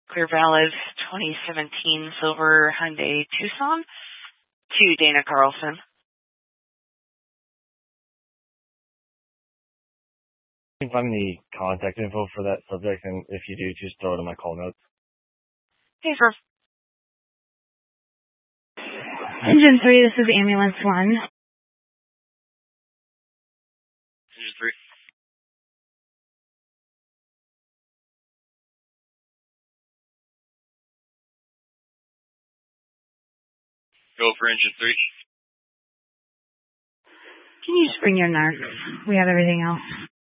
Clear Valid 2017 Silver Hyundai Tucson to Dana Carlson. Can you find the contact info for that subject, and if you do, just throw it in my call notes. Hey, sir. Engine 3, this is Ambulance 1. Engine 3. Go for Engine 3. Can you just bring your narc? We have everything else.